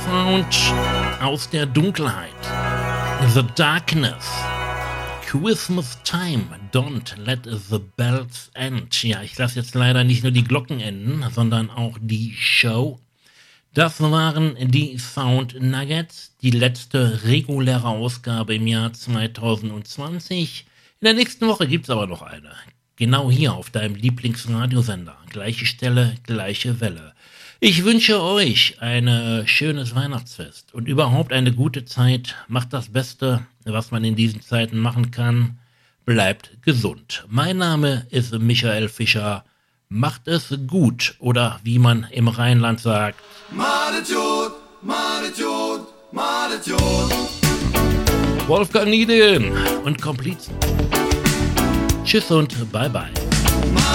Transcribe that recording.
Sound aus der Dunkelheit. The Darkness. Christmas Time, don't let the bells end. Ja, ich lasse jetzt leider nicht nur die Glocken enden, sondern auch die Show. Das waren die Sound Nuggets, die letzte reguläre Ausgabe im Jahr 2020. In der nächsten Woche gibt's aber noch eine. Genau hier auf deinem Lieblingsradiosender. Gleiche Stelle, gleiche Welle. Ich wünsche euch ein schönes Weihnachtsfest und überhaupt eine gute Zeit. Macht das Beste, was man in diesen Zeiten machen kann. Bleibt gesund. Mein Name ist Michael Fischer. Macht es gut oder wie man im Rheinland sagt. Wolfgang Nieden und Komplizen. Tschüss und bye bye.